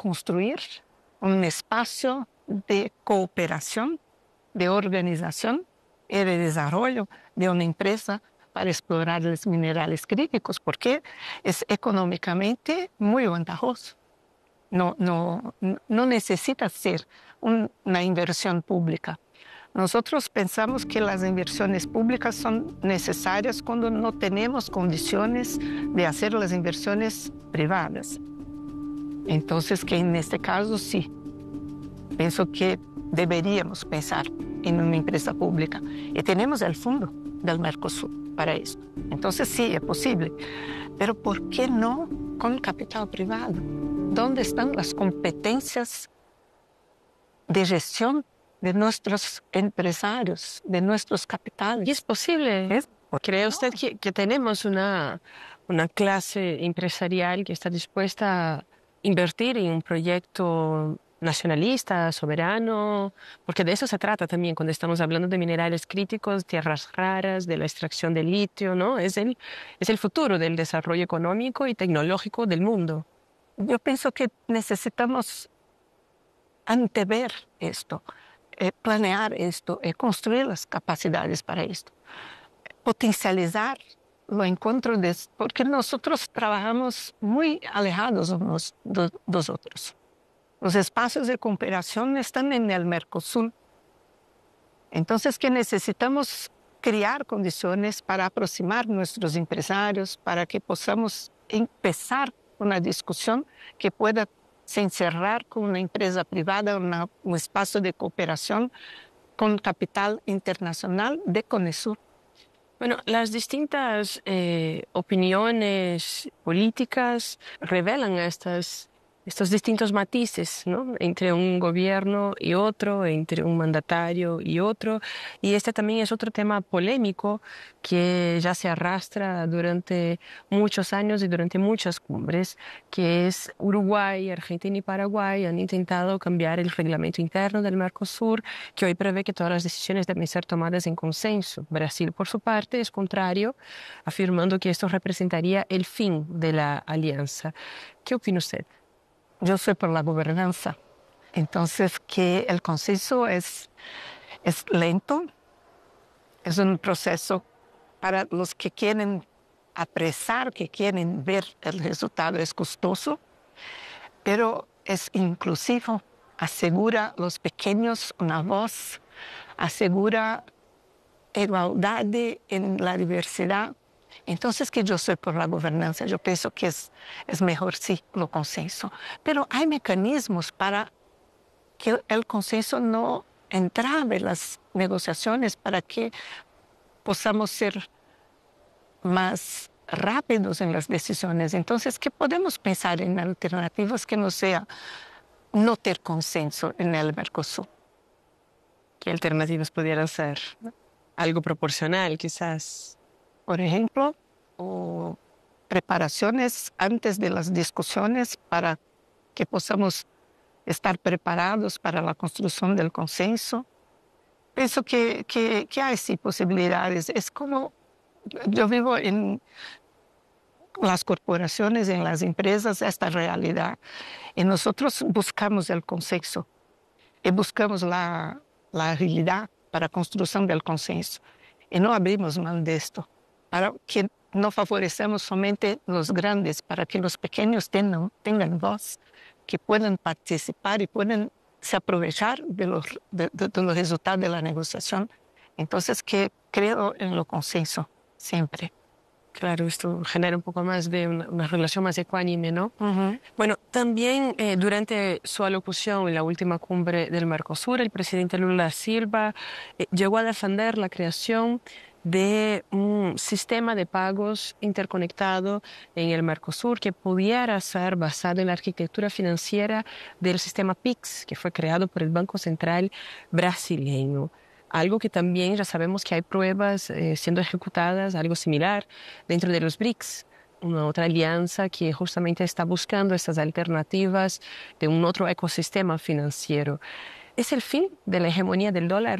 construir un espacio de cooperación, de organización y de desarrollo de una empresa para explorar los minerales críticos, porque es económicamente muy ventajoso. No necesita ser una inversión pública. Nosotros pensamos que las inversiones públicas son necesarias cuando no tenemos condiciones de hacer las inversiones privadas. Entonces, que en este caso sí, pienso que deberíamos pensar en una empresa pública. Y tenemos el fondo del Mercosur para esto. Entonces sí, es posible. Pero ¿por qué no con capital privado? ¿Dónde están las competencias de gestión de nuestros empresarios, de nuestros capitales? Y es posible. ¿Cree usted que tenemos una clase empresarial que está dispuesta a invertir en un proyecto nacionalista, soberano? Porque de eso se trata también cuando estamos hablando de minerales críticos, tierras raras, de la extracción de litio, ¿no? Es el futuro del desarrollo económico y tecnológico del mundo. Yo pienso que necesitamos antever esto, planear esto, construir las capacidades para esto, potencializar los encuentros, porque nosotros trabajamos muy alejados unos dos otros. Los espacios de cooperación están en el Mercosur. Entonces, que necesitamos crear condiciones para aproximar nuestros empresarios, para que podamos empezar una discusión que pueda se encerrar con una empresa privada, un espacio de cooperación con capital internacional de CONESUR. Bueno, las distintas opiniones políticas revelan estos distintos matices, ¿no? Entre un gobierno y otro, entre un mandatario y otro. Y este también es otro tema polémico que ya se arrastra durante muchos años y durante muchas cumbres, que es Uruguay, Argentina y Paraguay han intentado cambiar el reglamento interno del Mercosur, que hoy prevé que todas las decisiones deben ser tomadas en consenso. Brasil, por su parte, es contrario, afirmando que esto representaría el fin de la alianza. ¿Qué opina usted? Yo soy por la gobernanza. Entonces, que el consenso es lento, es un proceso para los que quieren apresar, que quieren ver el resultado, es costoso, pero es inclusivo, asegura a los pequeños una voz, asegura igualdad en la diversidad. Entonces, que yo soy por la gobernanza, yo pienso que es mejor sí lo consenso. Pero hay mecanismos para que el consenso no entrave las negociaciones, para que podamos ser más rápidos en las decisiones. Entonces, que podemos pensar en alternativas que no sea no tener consenso en el Mercosur. ¿Qué alternativas pudieran ser? Algo proporcional, quizás. Por ejemplo, o preparaciones antes de las discusiones para que podamos estar preparados para la construcción del consenso. Pienso que hay sí posibilidades. Es como yo vivo en las corporaciones, en las empresas, esta realidad. Y nosotros buscamos el consenso y buscamos la agilidad para la construcción del consenso. Y no abrimos mal de esto, para que no favorecemos solamente los grandes, para que los pequeños tengan voz, que puedan participar y puedan se aprovechar de los resultados de la negociación. Entonces, que creo en lo consenso, siempre. Claro, esto genera un poco más de una relación más ecuánime, ¿no? Uh-huh. Bueno, también durante su alocución en la última cumbre del Mercosur, el presidente Lula da Silva llegó a defender la creación de un sistema de pagos interconectado en el Mercosur que pudiera ser basado en la arquitectura financiera del sistema PIX, que fue creado por el Banco Central brasileño. Algo que también ya sabemos que hay pruebas siendo ejecutadas, algo similar dentro de los BRICS, una otra alianza que justamente está buscando estas alternativas de un otro ecosistema financiero. ¿Es el fin de la hegemonía del dólar?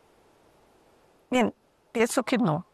Bien, pienso que no.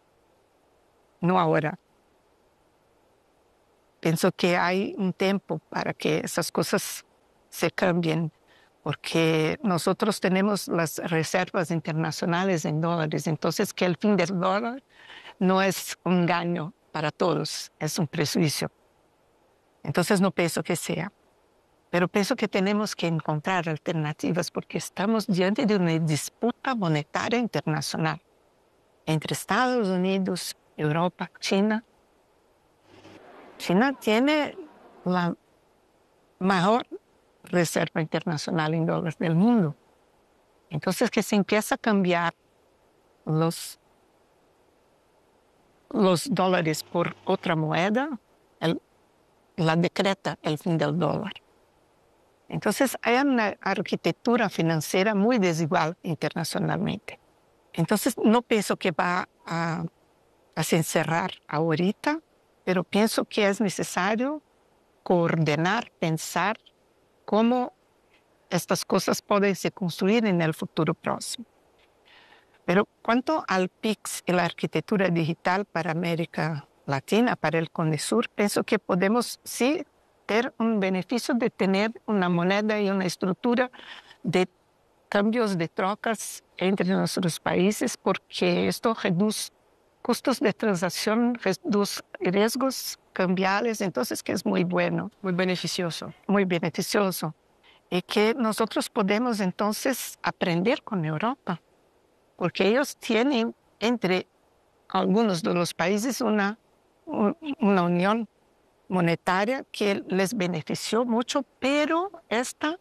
No ahora. Pienso que hay un tiempo para que esas cosas se cambien, porque nosotros tenemos las reservas internacionales en dólares, entonces que el fin del dólar no es un engaño para todos, es un prejuicio. Entonces no pienso que sea, pero pienso que tenemos que encontrar alternativas porque estamos diante de una disputa monetaria internacional entre Estados Unidos, Europa, China. China tiene la mejor reserva internacional en dólares del mundo. Entonces, que se empieza a cambiar los dólares por otra moneda, la decreta el fin del dólar. Entonces, hay una arquitectura financiera muy desigual internacionalmente. Entonces, no pienso que va a se encerrar ahorita, pero pienso que es necesario coordinar, pensar cómo estas cosas pueden se construir en el futuro próximo. Pero cuanto al PIX y la arquitectura digital para América Latina, para el CONESUR, pienso que podemos sí tener un beneficio de tener una moneda y una estructura de cambios de trocas entre nuestros países, porque esto reduce costos de transacción, reduce riesgos cambiales, entonces que es muy bueno. Muy beneficioso. Muy beneficioso. Y que nosotros podemos entonces aprender con Europa, porque ellos tienen entre algunos de los países una unión monetaria que les benefició mucho, pero esta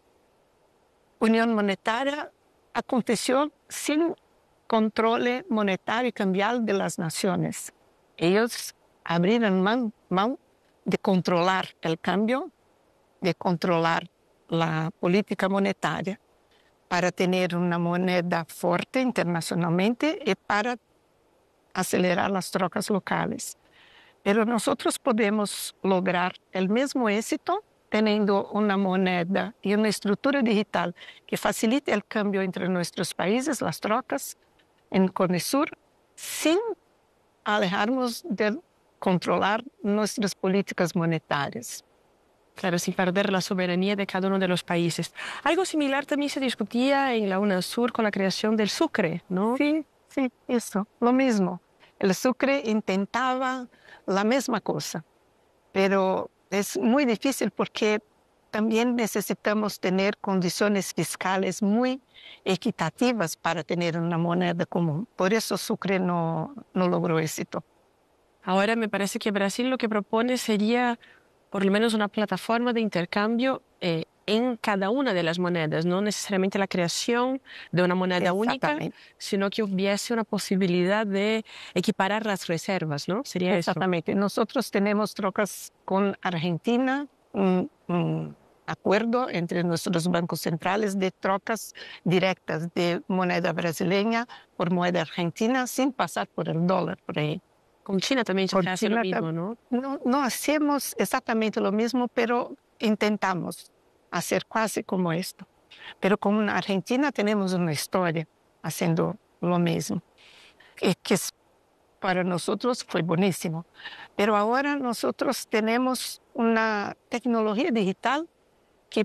unión monetaria aconteció sin control monetario y cambial de las naciones. Ellos abrieron mano de controlar el cambio, de controlar la política monetaria para tener una moneda fuerte internacionalmente y para acelerar las trocas locales. Pero nosotros podemos lograr el mismo éxito teniendo una moneda y una estructura digital que facilite el cambio entre nuestros países, las trocas en CONESUR, sin alejarnos de controlar nuestras políticas monetarias. Claro, sin perder la soberanía de cada uno de los países. Algo similar también se discutía en la UNASUR con la creación del Sucre, ¿no? Sí, eso, lo mismo. El Sucre intentaba la misma cosa, pero es muy difícil porque también necesitamos tener condiciones fiscales muy equitativas para tener una moneda común. Por eso Sucre no logró éxito. Ahora me parece que Brasil lo que propone sería por lo menos una plataforma de intercambio en cada una de las monedas, no necesariamente la creación de una moneda única, sino que hubiese una posibilidad de equiparar las reservas, ¿no? Sería Exactamente. eso. Nosotros tenemos trocas con Argentina, un acuerdo entre nuestros bancos centrales de trocas directas de moneda brasileña por moneda argentina sin pasar por el dólar por ahí. Con China también se hace lo mismo, ¿no? No hacemos exactamente lo mismo, pero intentamos hacer casi como esto. Pero con Argentina tenemos una historia haciendo lo mismo, que para nosotros fue buenísimo. Pero ahora nosotros tenemos una tecnología digital que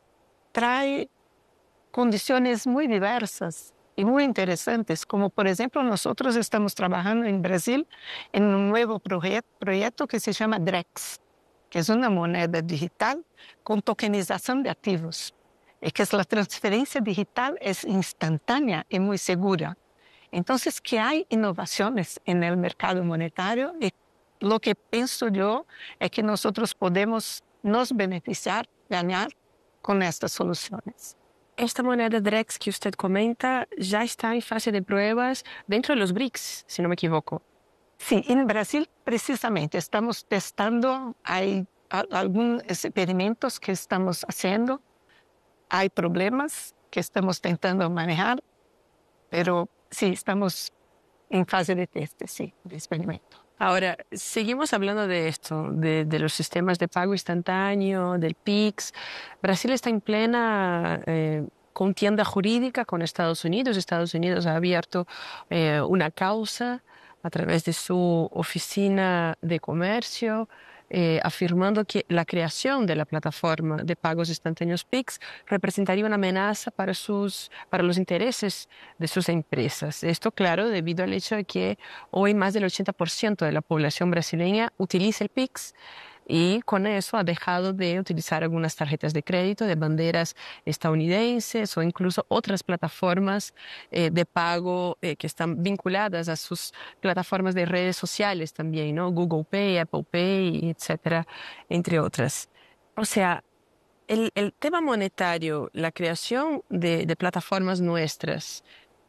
trae condiciones muy diversas y muy interesantes, como por ejemplo nosotros estamos trabajando en Brasil en un nuevo proyecto que se llama DREX, que es una moneda digital con tokenización de activos, y que es la transferencia digital es instantánea y muy segura. Entonces, que hay innovaciones en el mercado monetario y lo que pienso yo es que nosotros podemos nos beneficiar, ganar con estas soluciones. Esta moneda DREX que usted comenta ya está en fase de pruebas dentro de los BRICS, si no me equivoco. Sí, en Brasil precisamente estamos testando, hay algunos experimentos que estamos haciendo, hay problemas que estamos tentando manejar, pero sí, estamos en fase de teste, sí, de experimento. Ahora, seguimos hablando de esto, de los sistemas de pago instantáneo, del PIX. Brasil está en plena contienda jurídica con Estados Unidos. Estados Unidos ha abierto una causa a través de su oficina de comercio afirmando que la creación de la plataforma de pagos instantáneos Pix representaría una amenaza para los intereses de sus empresas. Esto, claro, debido al hecho de que hoy más del 80% de la población brasileña utiliza el Pix, y con eso ha dejado de utilizar algunas tarjetas de crédito de banderas estadounidenses o incluso otras plataformas de pago que están vinculadas a sus plataformas de redes sociales también, ¿no? Google Pay, Apple Pay, etcétera, entre otras. O sea, el tema monetario, la creación de plataformas nuestras,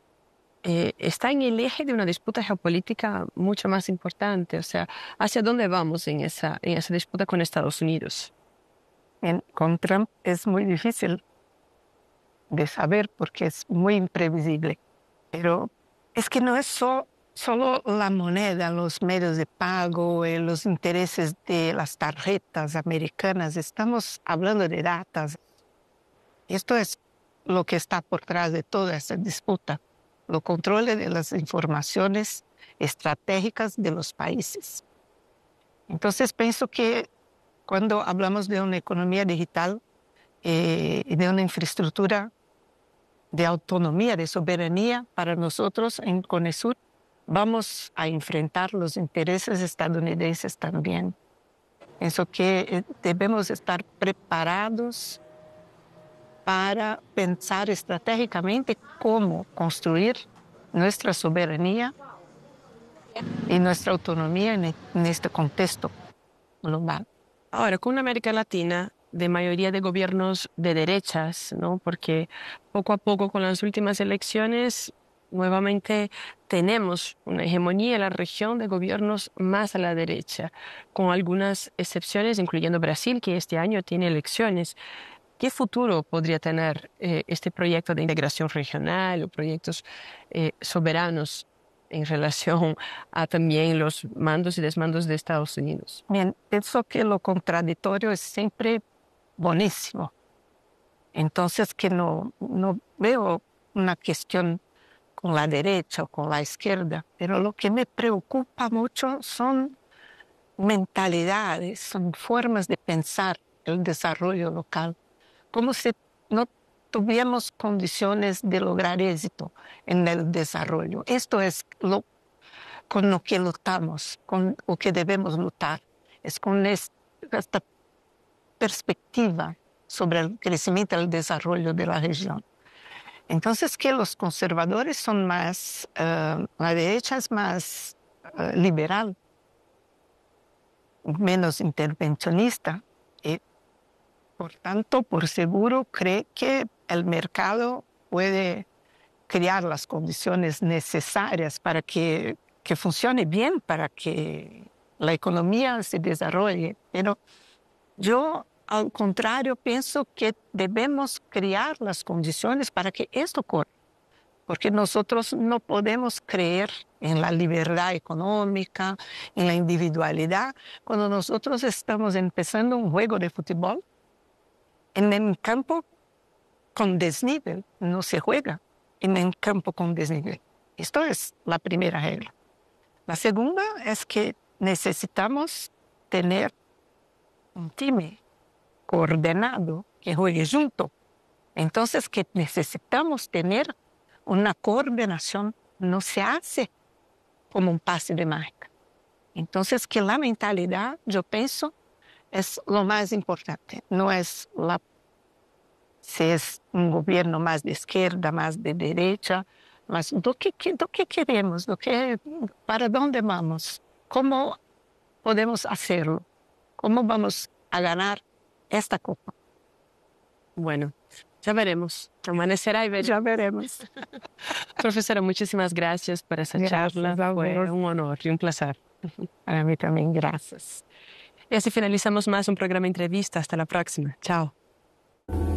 está en el eje de una disputa geopolítica mucho más importante. O sea, ¿hacia dónde vamos en esa disputa con Estados Unidos? Con Trump es muy difícil de saber porque es muy imprevisible. Pero es que no es solo la moneda, los medios de pago, los intereses de las tarjetas americanas. Estamos hablando de datos. Esto es lo que está por detrás de toda esta disputa. Los controles de las informaciones estratégicas de los países. Entonces pienso que cuando hablamos de una economía digital y de una infraestructura de autonomía, de soberanía para nosotros en CONESUR, vamos a enfrentar los intereses estadounidenses también. Pienso que debemos estar preparados para pensar estratégicamente cómo construir nuestra soberanía y nuestra autonomía en este contexto global. Ahora, con una América Latina de mayoría de gobiernos de derechas, ¿no? Porque poco a poco con las últimas elecciones nuevamente tenemos una hegemonía en la región de gobiernos más a la derecha, con algunas excepciones, incluyendo Brasil, que este año tiene elecciones. ¿Qué futuro podría tener este proyecto de integración regional o proyectos soberanos en relación a también los mandos y desmandos de Estados Unidos? Bien, pienso que lo contradictorio es siempre buenísimo. Entonces que no veo una cuestión con la derecha o con la izquierda, pero lo que me preocupa mucho son mentalidades, son formas de pensar el desarrollo local, como si no tuviéramos condiciones de lograr éxito en el desarrollo. Esto es con lo que luchamos, con lo que debemos luchar, es con esta perspectiva sobre el crecimiento y el desarrollo de la región. Entonces, que los conservadores son más, la derecha es más liberal, menos intervencionista, y por tanto, por seguro, cree que el mercado puede crear las condiciones necesarias para que funcione bien, para que la economía se desarrolle. Pero yo, al contrario, pienso que debemos crear las condiciones para que esto ocurra, porque nosotros no podemos creer en la libertad económica, en la individualidad, cuando nosotros estamos empezando un juego de fútbol en el campo con desnivel. No se juega en el campo con desnivel. Esto es la primera regla. La segunda es que necesitamos tener un time coordinado que juegue junto. Entonces, que necesitamos tener una coordinación, no se hace como un pase de mágica. Entonces, que la mentalidad, yo pienso, es lo más importante. No es si es un gobierno más de izquierda, más de derecha, mas do que queremos, para dónde vamos, cómo podemos hacerlo, cómo vamos a ganar esta copa. Bueno, ya veremos. Amanecerá y veremos. Ya veremos. Profesora, muchísimas gracias por esa charla. Fue un honor y un placer. Para mí también, gracias. Y así finalizamos más un programa de entrevista. Hasta la próxima. Chao.